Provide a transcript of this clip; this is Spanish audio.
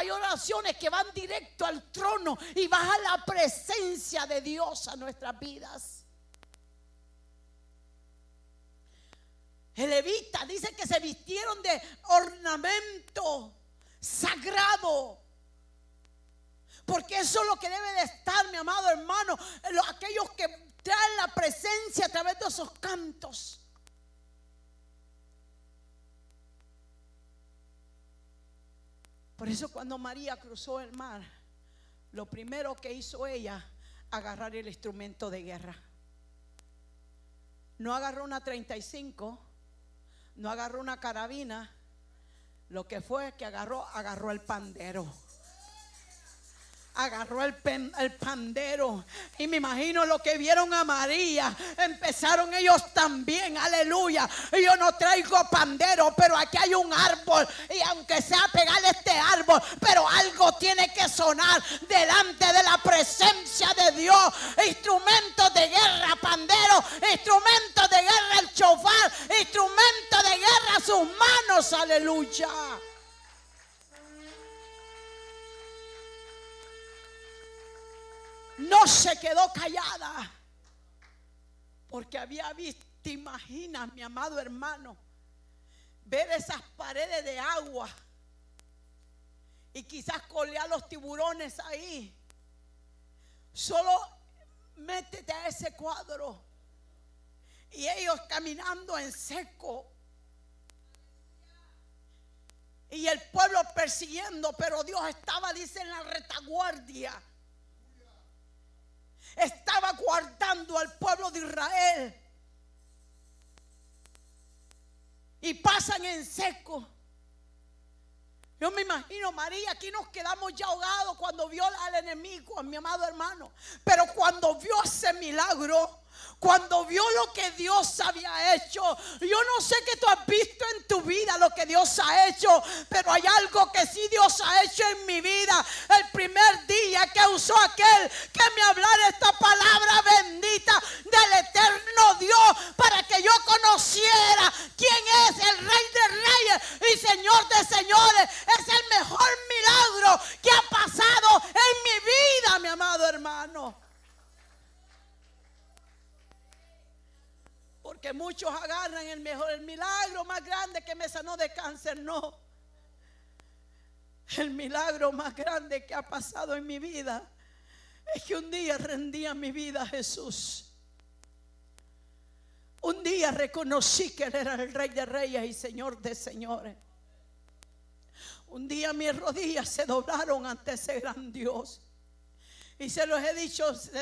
hay oraciones que van directo al trono y baja la presencia de Dios a nuestras vidas. El levita dice que se vistieron de ornamento sagrado, porque eso es lo que debe de estar, mi amado hermano, aquellos que traen la presencia a través de esos cantos. Por eso cuando María cruzó el mar, lo primero que hizo ella, agarrar el instrumento de guerra. No agarró una 35, no agarró una carabina. Lo que fue que agarró el pandero. Agarró el pandero. Y me imagino lo que vieron a María. Empezaron ellos también, aleluya. Yo no traigo pandero, pero aquí hay un árbol, y aunque sea pegar este árbol, pero algo tiene que sonar delante de la presencia de Dios. Instrumentos de guerra, pandero, instrumentos de guerra, el chofar, instrumentos de guerra, sus manos, aleluya. No se quedó callada, porque había visto, te imaginas, mi amado hermano, ver esas paredes de agua y quizás colear los tiburones ahí. Solo métete a ese cuadro y ellos caminando en seco y el pueblo persiguiendo, pero Dios estaba, dice, en la retaguardia. Estaba guardando al pueblo de Israel. Y pasan en seco. Yo me imagino, María, aquí nos quedamos ya ahogados cuando vio al enemigo, a mi amado hermano. Pero cuando vio ese milagro, cuando vio lo que Dios había hecho, yo no sé qué tú has visto en tu vida, lo que Dios ha hecho, pero hay algo que sí Dios ha hecho en mi vida. El primer día que usó aquel que me hablara esta palabra bendita del eterno Dios, para que yo conociera quién es el Rey de Reyes y Señor de Señores. Es el mejor milagro que ha pasado en mi vida, mi amado hermano. Porque muchos agarran el milagro más grande que me sanó de cáncer. No, el milagro más grande que ha pasado en mi vida es que un día rendí mi vida a Jesús. Un día reconocí que Él era el Rey de Reyes y Señor de Señores. Un día mis rodillas se doblaron ante ese gran Dios. Y se los he dicho, se